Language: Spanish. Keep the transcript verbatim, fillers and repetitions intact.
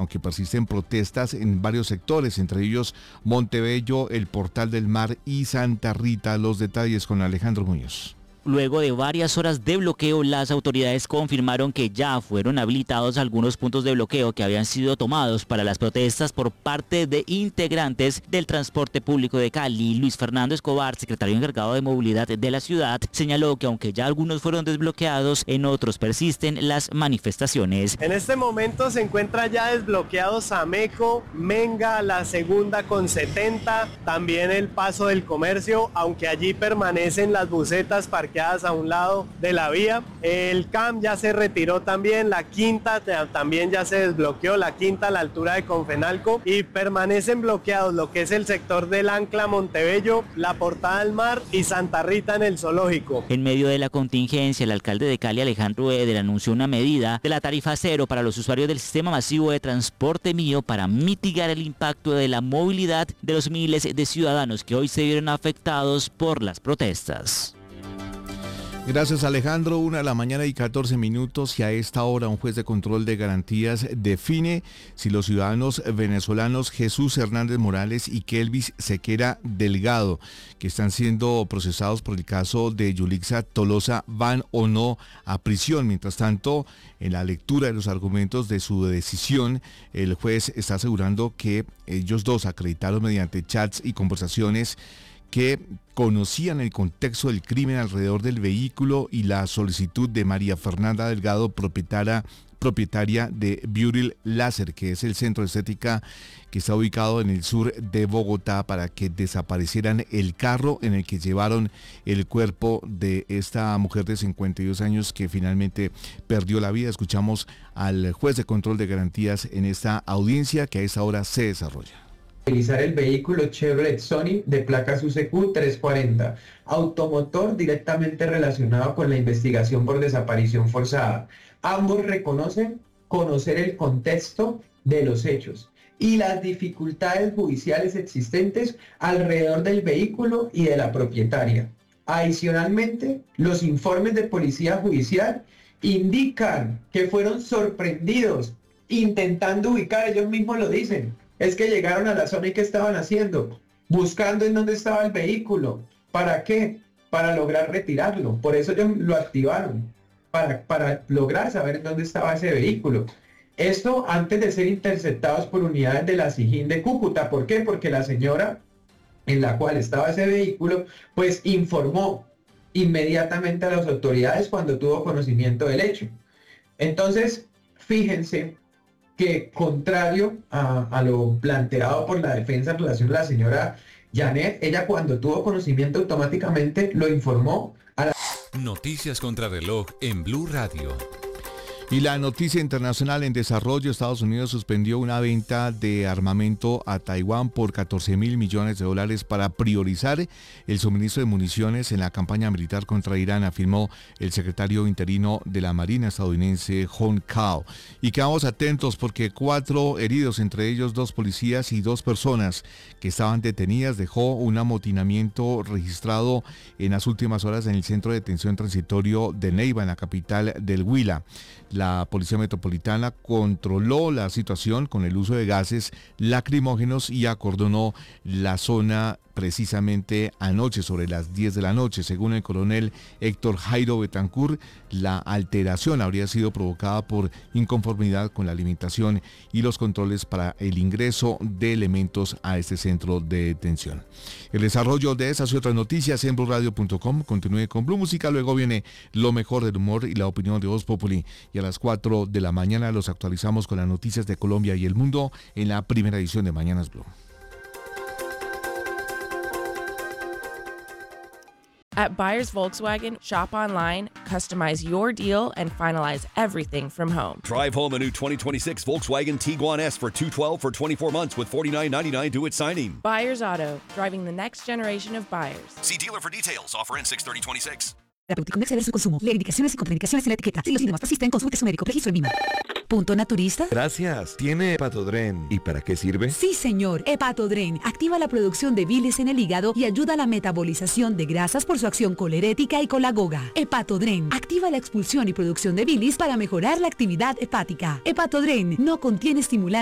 aunque persisten protestas en varios sectores, entre ellos Montebello, el Portal del Mar y Santa Rita. Los detalles con Alejandro Muñoz. Luego de varias horas de bloqueo, las autoridades confirmaron que ya fueron habilitados algunos puntos de bloqueo que habían sido tomados para las protestas por parte de integrantes del transporte público de Cali. Luis Fernando Escobar, secretario encargado de movilidad de la ciudad, señaló que aunque ya algunos fueron desbloqueados, en otros persisten las manifestaciones. En este momento se encuentra ya desbloqueados Ameco, Menga, la segunda con setenta, también el Paso del Comercio, aunque allí permanecen las busetas parqueadas a un lado de la vía. El C A M ya se retiró también, la quinta también ya se desbloqueó, la quinta a la altura de Confenalco, y permanecen bloqueados lo que es el sector del Ancla Montebello, la Portada del Mar y Santa Rita en el Zoológico. En medio de la contingencia, el alcalde de Cali, Alejandro Eder, anunció una medida de la tarifa cero para los usuarios del sistema masivo de transporte Mío para mitigar el impacto de la movilidad de los miles de ciudadanos que hoy se vieron afectados por las protestas. Gracias, Alejandro. Una de la mañana y catorce minutos, y a esta hora un juez de control de garantías define si los ciudadanos venezolanos Jesús Hernández Morales y Kelvis Sequera Delgado, que están siendo procesados por el caso de Yulixa Tolosa, van o no a prisión. Mientras tanto, en la lectura de los argumentos de su decisión, el juez está asegurando que ellos dos acreditaron mediante chats y conversaciones que conocían el contexto del crimen alrededor del vehículo y la solicitud de María Fernanda Delgado, propietaria, propietaria de Beauty Láser, que es el centro de estética que está ubicado en el sur de Bogotá, para que desaparecieran el carro en el que llevaron el cuerpo de esta mujer de cincuenta y dos años que finalmente perdió la vida. Escuchamos al juez de control de garantías en esta audiencia que a esta hora se desarrolla. Utilizar el vehículo Chevrolet Sony de placas U C Q trescientos cuarenta, automotor directamente relacionado con la investigación por desaparición forzada. Ambos reconocen conocer el contexto de los hechos y las dificultades judiciales existentes alrededor del vehículo y de la propietaria. Adicionalmente, los informes de policía judicial indican que fueron sorprendidos intentando ubicar, ellos mismos lo dicen, es que llegaron a la zona y ¿qué estaban haciendo? Buscando en dónde estaba el vehículo. ¿Para qué? Para lograr retirarlo. Por eso ellos lo activaron, para, para lograr saber en dónde estaba ese vehículo. Esto antes de ser interceptados por unidades de la SIJIN de Cúcuta. ¿Por qué? Porque la señora en la cual estaba ese vehículo, pues informó inmediatamente a las autoridades cuando tuvo conocimiento del hecho. Entonces, fíjense que contrario a, a lo planteado por la defensa en relación a la señora Janet, ella cuando tuvo conocimiento automáticamente lo informó a la... Noticias contra reloj en Blue Radio. Y la noticia internacional en desarrollo: Estados Unidos suspendió una venta de armamento a Taiwán por catorce mil millones de dólares para priorizar el suministro de municiones en la campaña militar contra Irán, afirmó el secretario interino de la Marina estadounidense, Hong Kao. Y quedamos atentos porque cuatro heridos, entre ellos dos policías y dos personas que estaban detenidas, dejó un amotinamiento registrado en las últimas horas en el centro de detención transitorio de Neiva, en la capital del Huila. La Policía Metropolitana controló la situación con el uso de gases lacrimógenos y acordonó la zona precisamente anoche, sobre las diez de la noche. Según el coronel Héctor Jairo Betancourt, la alteración habría sido provocada por inconformidad con la limitación y los controles para el ingreso de elementos a este centro de detención. El desarrollo de esas y otras noticias en blue radio punto com. Continúe con Blue Música, luego viene lo mejor del humor y la opinión de Voz Populi, y a las cuatro de la mañana los actualizamos con las noticias de Colombia y el mundo en la primera edición de Mañanas Blue. At Buyers Volkswagen, shop online, customize your deal, and finalize everything from home. Drive home a new twenty twenty-six Volkswagen Tiguan S for two hundred twelve for twenty-four months with forty-nine ninety-nine due at signing. Buyers Auto, driving the next generation of buyers. See dealer for details. Offer in six thirty twenty-six. Terapéutico no exceder su consumo. Lee indicaciones y contraindicaciones en la etiqueta. Si los síntomas persisten, consulte su médico. Registro en Vima. ¿Punto naturista? Gracias. ¿Tiene Hepatodren? ¿Y para qué sirve? Sí, señor. Hepatodren activa la producción de bilis en el hígado y ayuda a la metabolización de grasas por su acción colerética y colagoga. Hepatodren activa la expulsión y producción de bilis para mejorar la actividad hepática. Hepatodren no contiene estimulantes